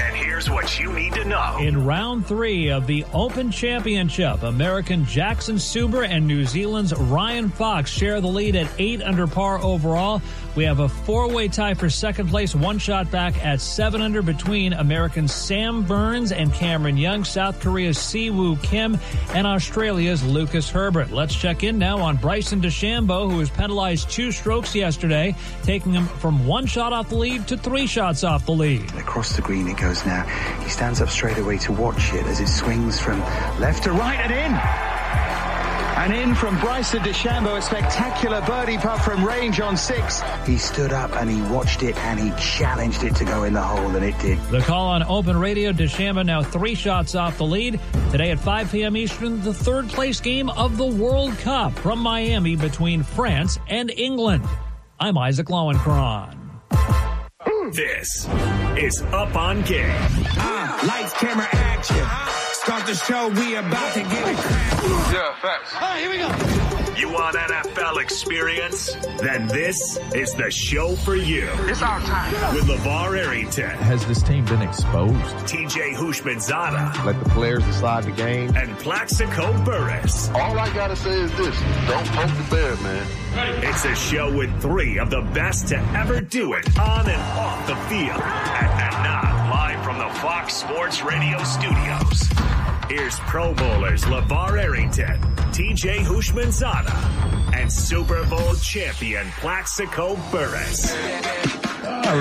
And here's what you need to know. In round 3 of the Open Championship, American Jackson Suber and New Zealand's Ryan Fox share the lead at 8 under par overall. We have a 4-way tie for second place, one shot back at 7 under between American Sam Burns and Cameron Young, South Korea's Siwoo Kim, and Australia's Lucas Herbert. Let's check in now on Bryson DeChambeau, who was penalized 2 strokes yesterday, taking him from 1 shot off the lead to 3 shots off the lead. Across the green it goes now. He stands up straight away to watch it as it swings from left to right and in. And in from Bryson DeChambeau, a spectacular birdie putt from range on 6. He stood up and he watched it and he challenged it to go in the hole, and it did. The call on Open Radio, DeChambeau now 3 shots off the lead. Today at 5 p.m. Eastern, the third place game of the World Cup from Miami between France and England. I'm Isaac Lowenkron. This is Up on Game. Lights, camera, action. Start the show, we about to get it cracking. Yeah, facts. All right, here we go. You want NFL experience? Then this is the show for you. It's our time. With LeVar Arrington. Has this team been exposed? TJ Houshmandzadeh. Let the players decide the game. And Plaxico Burress. All I gotta say is this. Don't poke the bear, man. It's a show with 3 of the best to ever do it on and off the field. And now, live from the Fox Sports Radio studios, here's Pro Bowlers LeVar Arrington, TJ Houshmandzadeh, and Super Bowl champion Plaxico Burress. All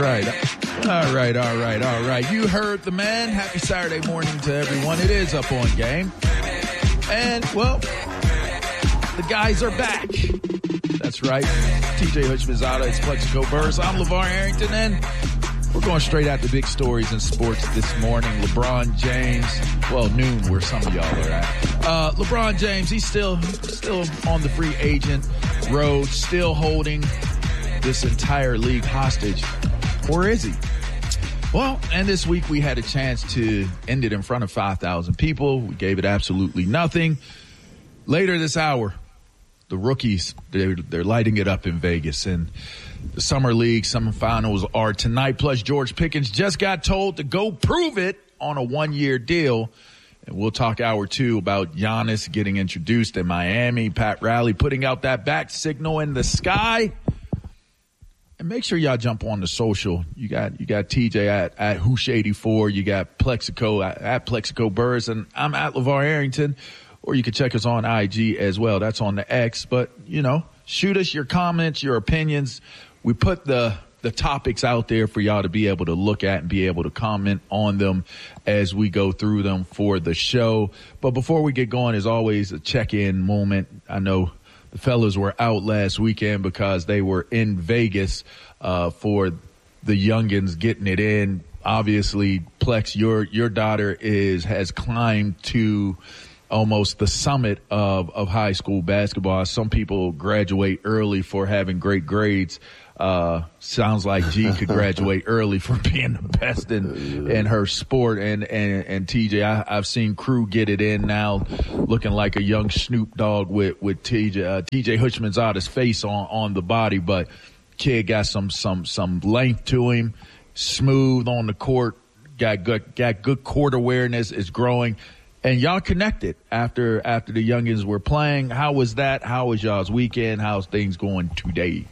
right. You heard the man. Happy Saturday morning to everyone. It is Up on Game. And, well, the guys are back. That's right. TJ Houshmandzadeh, it's Plaxico Burress. I'm LeVar Arrington, and we're going straight at the big stories in sports this morning. LeBron James, well, noon where some of y'all are at. LeBron James, he's still on the free agent road, still holding this entire league hostage. Or is he? Well, and this week we had a chance to end it in front of 5,000 people. We gave it absolutely nothing. Later this hour, the rookies, they're lighting it up in Vegas. And the Summer League semifinals are tonight. Plus, George Pickens just got told to go prove it on a 1-year deal. And we'll talk hour 2 about Giannis getting introduced in Miami. Pat Riley putting out that bat signal in the sky. And make sure y'all jump on the social. You got TJ at Hoosh84. You got Plaxico at Plaxico Burress. And I'm at LeVar Arrington. Or you can check us on IG as well. That's on the X. But, shoot us your comments, your opinions. We put the topics out there for y'all to be able to look at and be able to comment on them as we go through them for the show. But before we get going, as always, a check-in moment. I know the fellas were out last weekend because they were in Vegas for the youngins getting it in. Obviously, Plex, your daughter has climbed to almost the summit of high school basketball. Some people graduate early for having great grades. Sounds like G could graduate early for being the best in her sport. And TJ, I've seen Crew get it in now, looking like a young Snoop Dogg with TJ Houshmandzadeh's face on the body. But kid got some length to him, smooth on the court, got good court awareness, is growing. And y'all connected after the youngins were playing. How was that? How was y'all's weekend? How's things going today?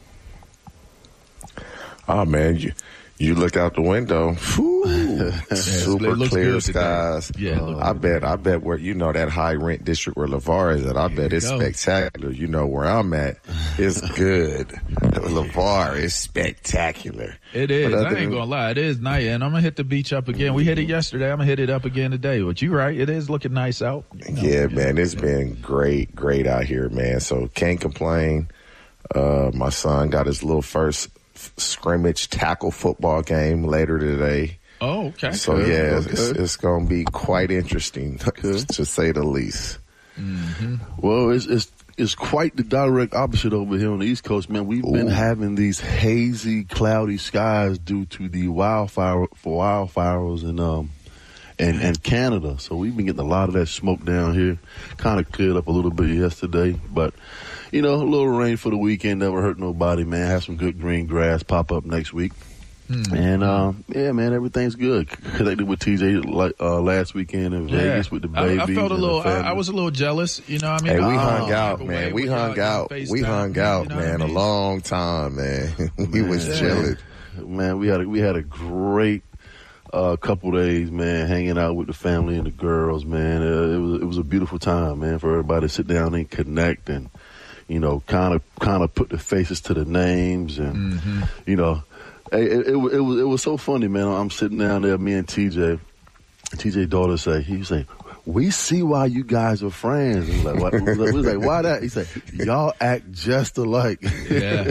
Oh, man, you look out the window. Super clear skies. Yeah, I bet where that high rent district where LeVar is at, I bet it's spectacular. Where I'm at, it's good. LeVar is spectacular. It is. I ain't gonna lie, it is nice. And I'm gonna hit the beach up again. We hit it yesterday. I'm gonna hit it up again today. But you're right, it is looking nice out. Yeah, man, it's been great out here, man. So can't complain. My son got his little first scrimmage tackle football game later today. Oh, okay. So it's going to be quite interesting, to say the least. Mm-hmm. Well, it's quite the direct opposite over here on the East Coast, man. We've been having these hazy, cloudy skies due to the wildfires and Canada. So we've been getting a lot of that smoke down here. Kind of cleared up a little bit yesterday, but a little rain for the weekend never hurt nobody, man. Have some good green grass pop up next week. And, yeah, man, everything's good. Connected with TJ last weekend in Vegas with the babies. I felt a little, I was a little jealous, you know what I mean? Hey, we hung out, man. We hung out, man, a long time, man. We was chilling. Man, we had a great couple days, man, hanging out with the family and the girls, man. It was a beautiful time, man, for everybody to sit down and connect and, you know, kind of put the faces to the names and, you know, it was so funny, man. I'm sitting down there, me and TJ. TJ's daughter he was like, we see why you guys are friends. We was like, why that? He said, y'all act just alike. Yeah.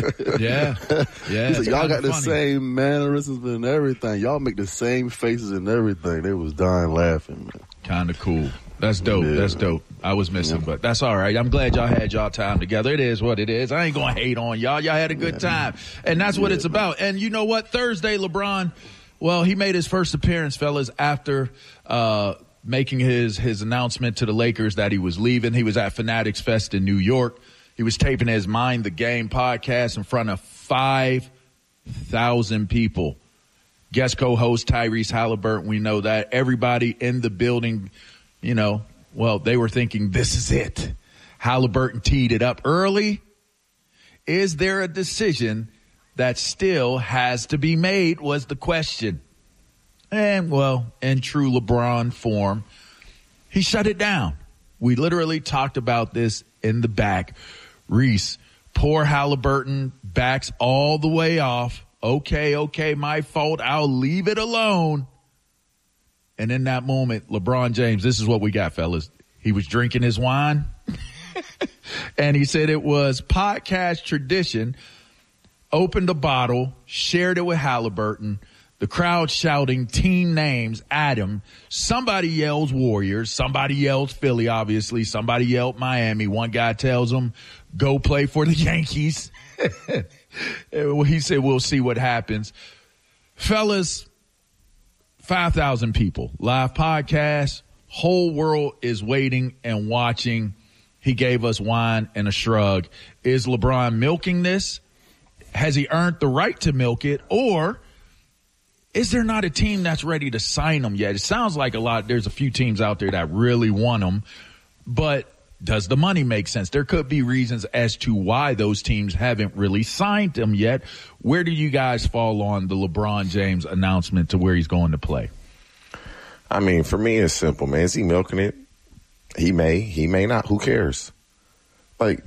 He said, y'all got the same mannerisms and everything. Y'all make the same faces and everything. They was dying laughing, man. Kind of cool. That's dope. Yeah. That's dope. I was missing, but that's all right. I'm glad y'all had y'all time together. It is what it is. I ain't going to hate on y'all. Y'all had a good time. And that's what it's about. And you know what? Thursday, LeBron, well, he made his first appearance, fellas, after making his announcement to the Lakers that he was leaving. He was at Fanatics Fest in New York. He was taping his Mind the Game podcast in front of 5,000 people. Guest co-host Tyrese Halliburton, we know that. Everybody in the building, you know, well, they were thinking, this is it. Halliburton teed it up early. Is there a decision that still has to be made was the question. And, well, in true LeBron form, he shut it down. We literally talked about this in the back. Reese, poor Halliburton, backs all the way off. Okay, my fault. I'll leave it alone. And in that moment, LeBron James, this is what we got, fellas. He was drinking his wine, and he said it was podcast tradition, opened a bottle, shared it with Halliburton, the crowd shouting team names at him. Somebody yells Warriors, somebody yells Philly, obviously, somebody yelled Miami. One guy tells him, go play for the Yankees. He said, we'll see what happens. Fellas, 5,000 people, live podcast, whole world is waiting and watching. He gave us wine and a shrug. Is LeBron milking this? Has he earned the right to milk it? Or is there not a team that's ready to sign him yet? It sounds like there's a few teams out there that really want him, but does the money make sense? There could be reasons as to why those teams haven't really signed him yet. Where do you guys fall on the LeBron James announcement to where he's going to play? I mean, for me, it's simple, man. Is he milking it? He may not. Who cares? Like,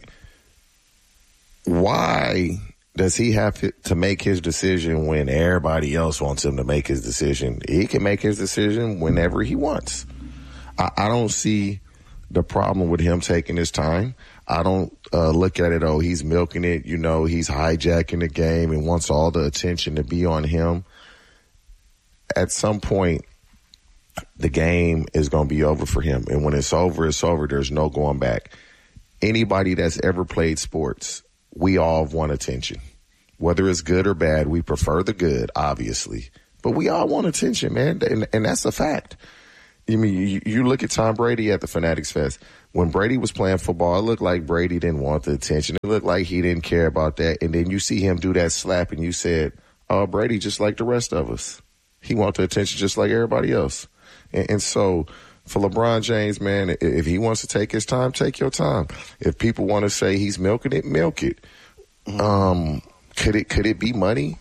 why does he have to make his decision when everybody else wants him to make his decision? He can make his decision whenever he wants. I don't see the problem with him taking his time. I don't look at it, he's milking it. You know, he's hijacking the game and wants all the attention to be on him. At some point, the game is going to be over for him. And when it's over, it's over. There's no going back. Anybody that's ever played sports, we all want attention. Whether it's good or bad, we prefer the good, obviously. But we all want attention, man. And that's a fact. I mean, you look at Tom Brady at the Fanatics Fest. When Brady was playing football, it looked like Brady didn't want the attention. It looked like he didn't care about that. And then you see him do that slap, and you said, oh, Brady just like the rest of us. He wants the attention just like everybody else. And so for LeBron James, man, if he wants to take his time, take your time. If people want to say he's milking it, milk it. Could it be money?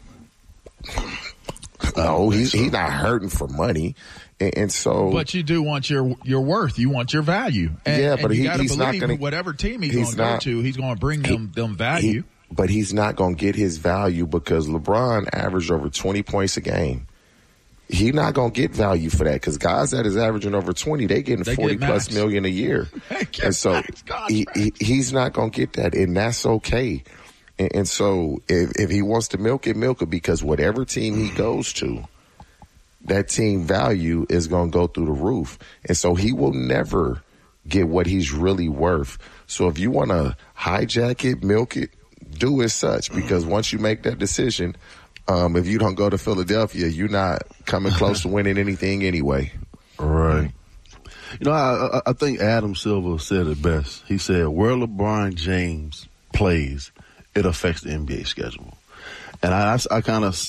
No, he's not hurting for money. And so, but you do want your worth. You want your value. And, but you gotta he's not going to. Whatever team he's going to go to, he's going to bring them value. But he's not going to get his value because LeBron averaged over 20 points a game. He's not going to get value for that because guys that is averaging over 20, they getting 40+ million a year. And so he's not going to get that, and that's okay. And so if he wants to milk it because whatever team he goes to, that team value is going to go through the roof. And so he will never get what he's really worth. So if you want to hijack it, milk it, do as such, because once you make that decision, if you don't go to Philadelphia, you're not coming close to winning anything anyway. Right. You know, I think Adam Silver said it best. He said, where LeBron James plays, it affects the NBA schedule. And I kind of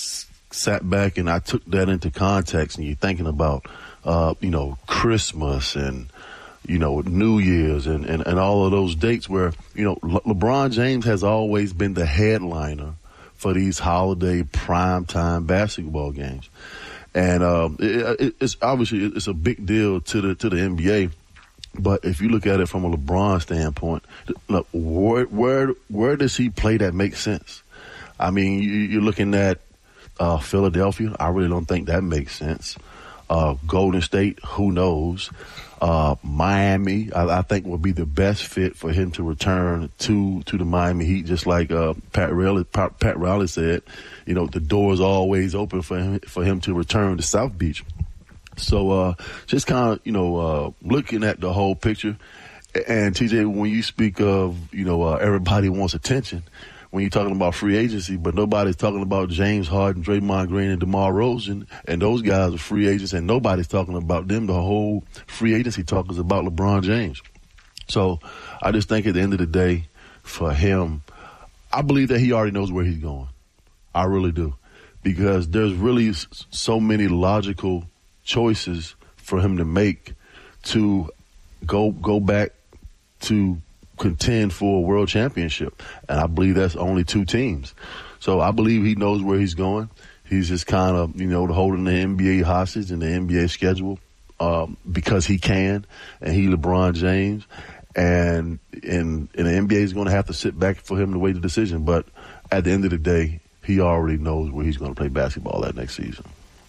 sat back and I took that into context, and you're thinking about, Christmas and, New Year's and all of those dates where, LeBron James has always been the headliner for these holiday primetime basketball games. And it's obviously it's a big deal to the NBA. But if you look at it from a LeBron standpoint, look, where does he play that makes sense? I mean, you're looking at Philadelphia. I really don't think that makes sense. Golden State, who knows? Miami, I think would be the best fit for him to return to the Miami Heat, just like Pat Riley said. The door is always open for him to return to South Beach. So just kind of, looking at the whole picture. And, TJ, when you speak of, everybody wants attention, when you're talking about free agency, but nobody's talking about James Harden, Draymond Green, and DeMar DeRozan, and those guys are free agents, and nobody's talking about them. The whole free agency talk is about LeBron James. So I just think at the end of the day, for him, I believe that he already knows where he's going. I really do. Because there's really so many logical choices for him to make to go back to contend for a world championship. And I believe that's only 2 teams. So I believe he knows where he's going. He's just kind of, holding the NBA hostage and the NBA schedule because he can, and he LeBron James. And the NBA is going to have to sit back for him to weigh the decision. But at the end of the day, he already knows where he's going to play basketball that next season.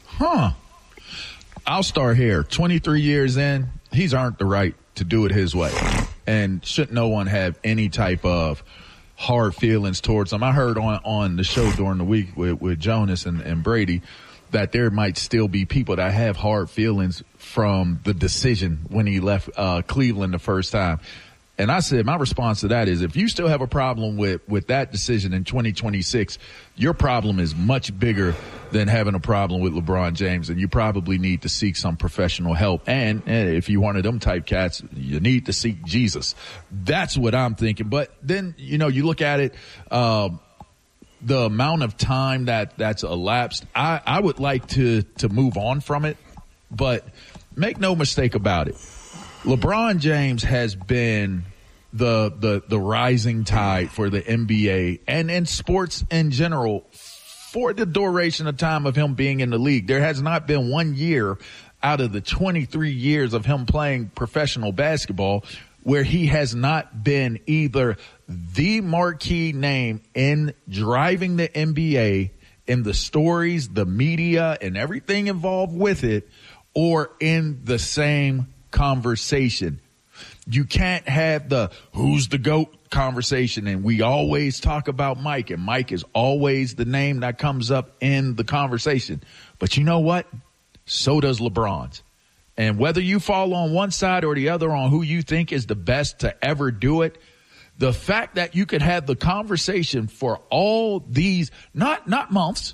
I'll start here. 23 years in, he's earned the right to do it his way. And should no one have any type of hard feelings towards him. I heard on the show during the week with Jonas and Brady that there might still be people that have hard feelings from the decision when he left Cleveland the first time. And I said my response to that is if you still have a problem with that decision in 2026, your problem is much bigger than having a problem with LeBron James, and you probably need to seek some professional help. And if you're one of them type cats, you need to seek Jesus. That's what I'm thinking. But then, you look at it, the amount of time that's elapsed, I would like to move on from it. But make no mistake about it. LeBron James has been the rising tide for the NBA and in sports in general for the duration of time of him being in the league. There has not been 1 year out of the 23 years of him playing professional basketball where he has not been either the marquee name in driving the NBA in the stories, the media, and everything involved with it, or in the same conversation. You can't have the who's the GOAT conversation, and we always talk about Mike, and Mike is always the name that comes up in the conversation. But you know what? So does LeBron's. And whether you fall on one side or the other on who you think is the best to ever do it, the fact that you could have the conversation for all these, not months,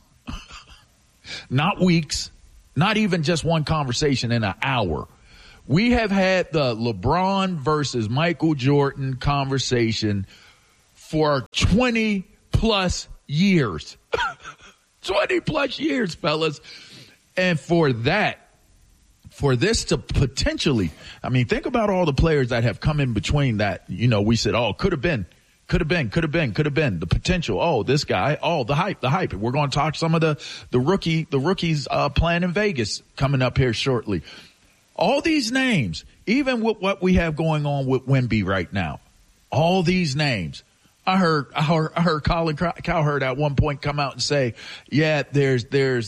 not weeks, not even just one conversation in an hour. We have had the LeBron versus Michael Jordan conversation for 20 plus years. 20 plus years, fellas. And for this to potentially, think about all the players that have come in between that, we said, could have been. The potential. This guy. The hype. We're going to talk some of the rookies playing in Vegas coming up here shortly. All these names, even with what we have going on with Wemby right now, all these names. I heard Colin Cowherd at one point come out and say, yeah, there's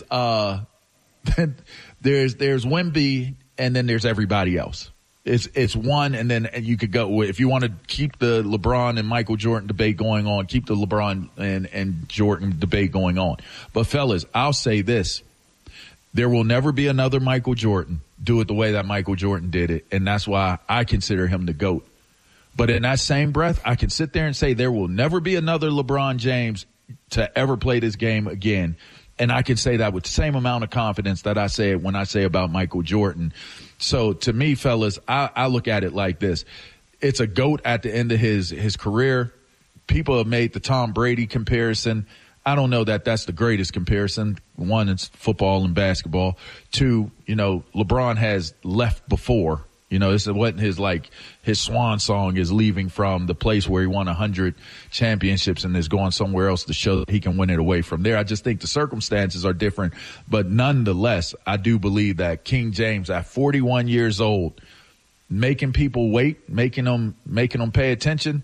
Wemby and then there's everybody else. It's one, and then you could go, if you want to keep the LeBron and Michael Jordan debate going on, keep the LeBron and Jordan debate going on. But fellas, I'll say this. There will never be another Michael Jordan do it the way that Michael Jordan did it, and that's why I consider him the GOAT. But in that same breath, I can sit there and say there will never be another LeBron James to ever play this game again, and I can say that with the same amount of confidence that I say when I say about Michael Jordan. So to me, fellas, I look at it like this. It's a GOAT at the end of his career. People have made the Tom Brady comparison. I don't know that that's the greatest comparison. One, it's football and basketball. Two, LeBron has left before. This wasn't his swan song is leaving from the place where he won 100 championships and is going somewhere else to show that he can win it away from there. I just think the circumstances are different. But nonetheless, I do believe that King James at 41 years old, making people wait, making them pay attention,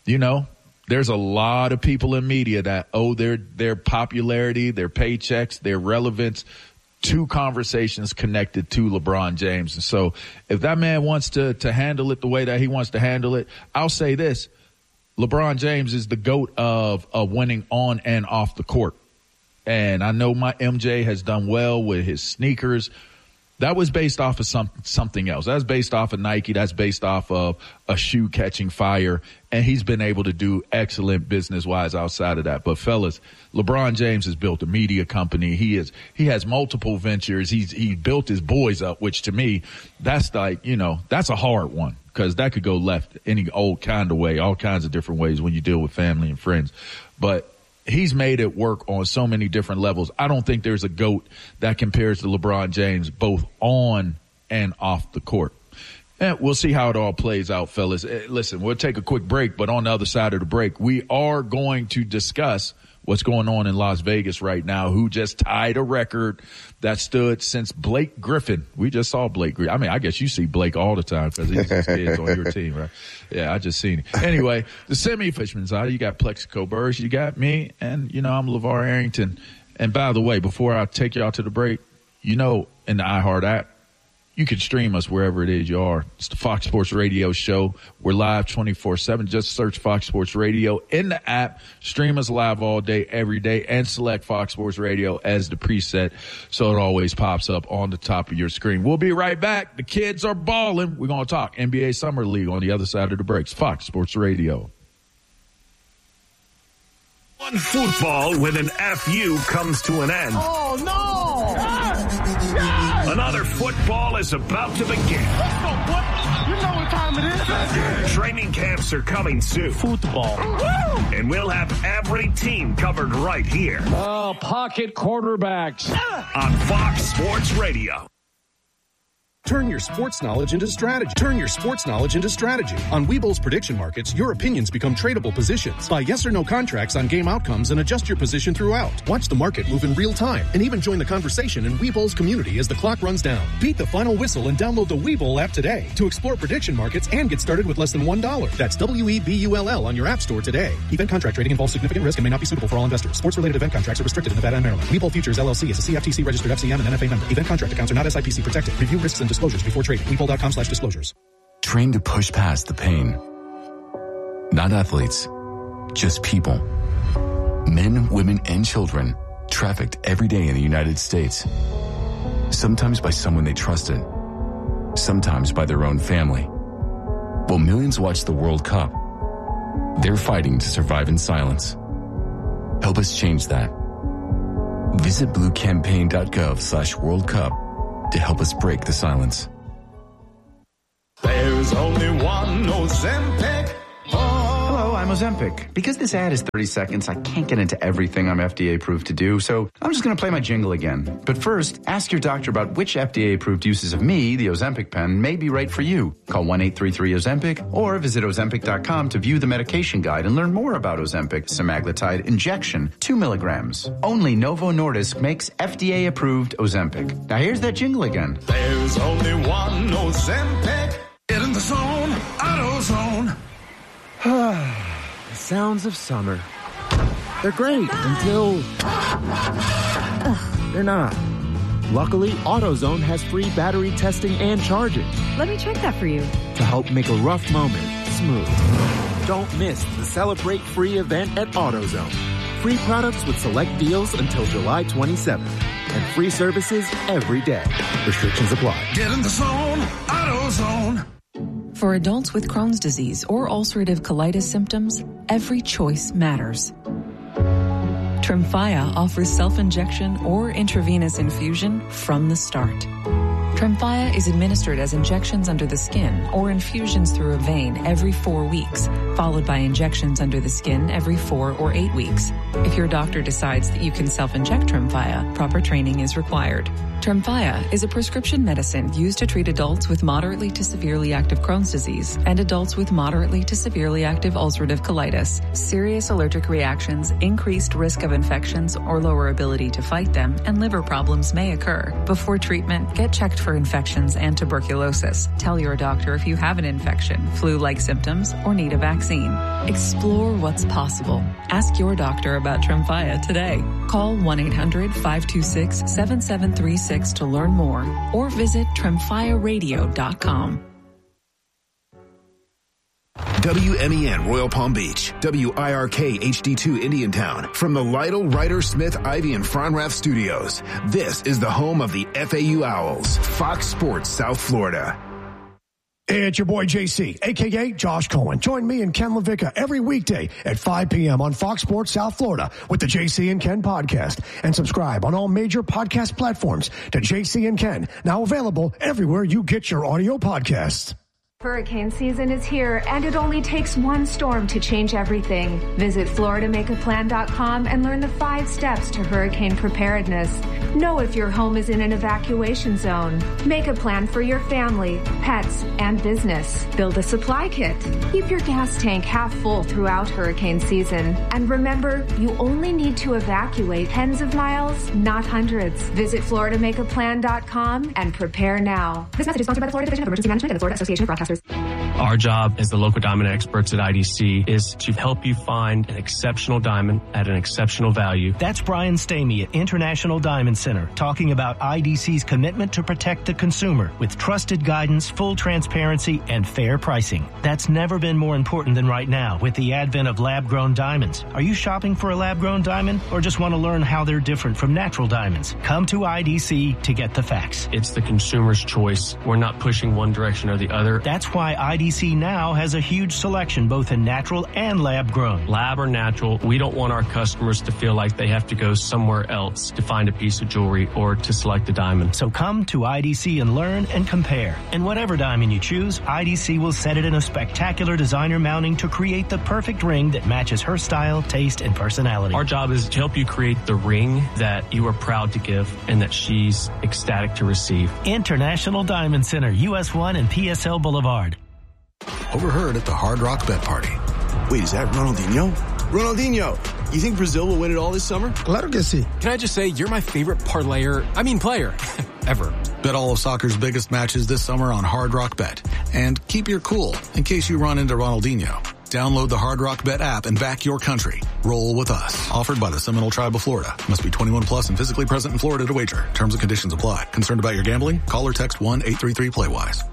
there's a lot of people in media that owe their popularity, their paychecks, their relevance to conversations connected to LeBron James. And so if that man wants to handle it the way that he wants to handle it, I'll say this. LeBron James is the GOAT of winning on and off the court. And I know my MJ has done well with his sneakers. That was based off of something else. That's based off of Nike. That's based off of a shoe catching fire. And he's been able to do excellent business-wise outside of that. But, fellas, LeBron James has built a media company. He has multiple ventures. He built his boys up, which to me, that's that's a hard one because that could go left any old kind of way, all kinds of different ways when you deal with family and friends. But he's made it work on so many different levels. I don't think there's a GOAT that compares to LeBron James both on and off the court. And we'll see how it all plays out, fellas. Listen, we'll take a quick break, but on the other side of the break, we are going to discuss what's going on in Las Vegas right now, who just tied a record that stood since Blake Griffin. We just saw Blake Griffin. I mean, I guess you see Blake all the time because he's kids on your team, right? Yeah, I just seen it. Anyway, the semi-fishman's out. You got Plexico Burress, you got me, and, I'm LeVar Arrington. And by the way, before I take y'all to the break, in the iHeart app, you can stream us wherever it is you are. It's the Fox Sports Radio show. We're live 24/7. Just search Fox Sports Radio in the app. Stream us live all day, every day, and select Fox Sports Radio as the preset so it always pops up on the top of your screen. We'll be right back. The kids are balling. We're going to talk NBA Summer League on the other side of the breaks. Fox Sports Radio. One football with an FU comes to an end. Oh, no! Another football is about to begin. Let's go, boy. You know what time it is. Training camps are coming soon. Football. And we'll have every team covered right here. Pocket quarterbacks. On Fox Sports Radio. Turn your sports knowledge into strategy. On Webull's prediction markets, your opinions become tradable positions. Buy yes or no contracts on game outcomes and adjust your position throughout. Watch the market move in real time and even join the conversation in Webull's community as the clock runs down. Beat the final whistle and download the Webull app today to explore prediction markets and get started with less than $1. That's WEBULL on your app store today. Event contract trading involves significant risk and may not be suitable for all investors. Sports-related event contracts are restricted in Nevada and Maryland. Webull Futures LLC is a CFTC registered FCM and NFA member. Event contract accounts are not SIPC protected. Review risks and disclosures before trading. Webull.com/disclosures. Trained to push past the pain. Not athletes, just people. Men, women, and children trafficked every day in the United States. Sometimes by someone they trusted. Sometimes by their own family. While millions watch the World Cup, they're fighting to survive in silence. Help us change that. Visit bluecampaign.gov/World Cup to help us break the silence. There's only one Ozempic. Hello, I'm Ozempic. Because this ad is 30 seconds, I can't get into everything I'm FDA approved to do, so I'm just going to play my jingle again. But first, ask your doctor about which FDA approved uses of me, the Ozempic pen, may be right for you. Call 1-833-OZEMPIC or visit Ozempic.com to view the medication guide and learn more about Ozempic semaglutide injection, 2 milligrams. Only Novo Nordisk makes FDA approved Ozempic. Now here's that jingle again. There's only one Ozempic. Get in the zone, AutoZone. The sounds of summer. They're great until they're not. Luckily, AutoZone has free battery testing and charging. Let me check that for you. To help make a rough moment smooth. Don't miss the Celebrate Free event at AutoZone. Free products with select deals until July 27th. And free services every day. Restrictions apply. Get in the zone, AutoZone. For adults with Crohn's disease or ulcerative colitis symptoms, every choice matters. Tremfya offers self-injection or intravenous infusion from the start. Tremfya is administered as injections under the skin or infusions through a vein every 4 weeks, followed by injections under the skin every 4 or 8 weeks. If your doctor decides that you can self-inject Tremfya, proper training is required. Tremfya is a prescription medicine used to treat adults with moderately to severely active Crohn's disease and adults with moderately to severely active ulcerative colitis. Serious allergic reactions, increased risk of infections or lower ability to fight them, and liver problems may occur. Before treatment, get checked for infections and tuberculosis. Tell your doctor if you have an infection, flu-like symptoms, or need a vaccine. Explore what's possible. Ask your doctor about Tremfya today. Call 1-800-526-7736 to learn more, or visit TremfyaRadio.com. WMEN Royal Palm Beach, WIRK HD2 Indiantown, from the Lytle, Ryder, Smith, Ivy, and Fronrath Studios. This is the home of the FAU Owls, Fox Sports South Florida. Hey, it's your boy JC, a.k.a. Josh Cohen. Join me and Ken LaVicka every weekday at 5 p.m. on Fox Sports South Florida with the JC and Ken podcast. And subscribe on all major podcast platforms to JC and Ken, now available everywhere you get your audio podcasts. Hurricane season is here, and it only takes one storm to change everything. Visit FloridaMakeAPlan.com and learn the 5 steps to hurricane preparedness. Know if your home is in an evacuation zone. Make a plan for your family, pets, and business. Build a supply kit. Keep your gas tank half full throughout hurricane season. And remember, you only need to evacuate tens of miles, not hundreds. Visit FloridaMakeAPlan.com and prepare now. This message is sponsored by the Florida Division of Emergency Management and the Florida Association of Broadcasters. Our job as the local diamond experts at IDC is to help you find an exceptional diamond at an exceptional value. That's Brian Stamey at International Diamond Center talking about IDC's commitment to protect the consumer with trusted guidance, full transparency, and fair pricing. That's never been more important than right now with the advent of lab-grown diamonds. Are you shopping for a lab-grown diamond or just want to learn how they're different from natural diamonds? Come to IDC to get the facts. It's the consumer's choice. We're not pushing one direction or the other. That's why IDC now has a huge selection both in natural and lab-grown. Lab or natural, we don't want our customers to feel like they have to go somewhere else to find a piece of jewelry or to select a diamond. So come to IDC and learn and compare. And whatever diamond you choose, IDC will set it in a spectacular designer mounting to create the perfect ring that matches her style, taste, and personality. Our job is to help you create the ring that you are proud to give and that she's ecstatic to receive. International Diamond Center, US 1 and PSL Boulevard. Overheard at the Hard Rock Bet Party. Wait, is that Ronaldinho? Ronaldinho, you think Brazil will win it all this summer? Claro que sí. Can I just say, you're my favorite player, ever. Bet all of soccer's biggest matches this summer on Hard Rock Bet. And keep your cool in case you run into Ronaldinho. Download the Hard Rock Bet app and back your country. Roll with us. Offered by the Seminole Tribe of Florida. Must be 21 plus and physically present in Florida to wager. Terms and conditions apply. Concerned about your gambling? Call or text 1-833-PLAY-WISE.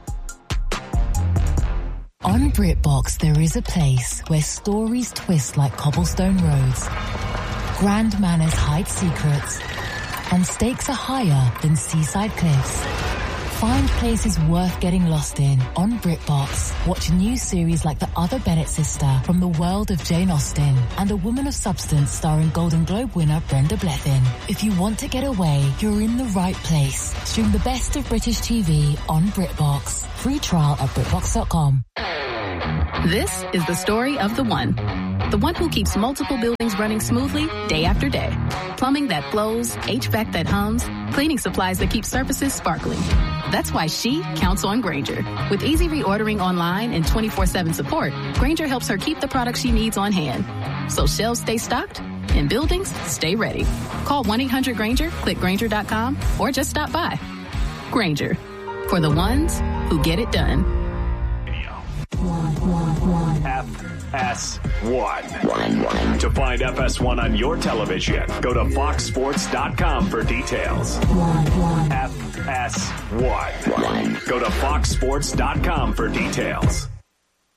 On BritBox, there is a place where stories twist like cobblestone roads, grand manners hide secrets, and stakes are higher than seaside cliffs. Find places worth getting lost in on BritBox. Watch new series like The Other Bennett Sister from the world of Jane Austen and A Woman of Substance starring Golden Globe winner Brenda Blethyn. If you want to get away, you're in the right place. Stream the best of British TV on BritBox. Free trial at BritBox.com. This is the story of the one who keeps multiple buildings running smoothly day after day. Plumbing that flows, HVAC that hums, cleaning supplies that keep surfaces sparkling. That's why she counts on Grainger. With easy reordering online and 24/7 support, Grainger helps her keep the products she needs on hand. So shelves stay stocked and buildings stay ready. Call 1-800-GRAINGER, click Grainger.com, or just stop by. Grainger, for the ones who get it done. FS1. To find FS1 on your television, go to foxsports.com for details. FS1. Go to foxsports.com for details.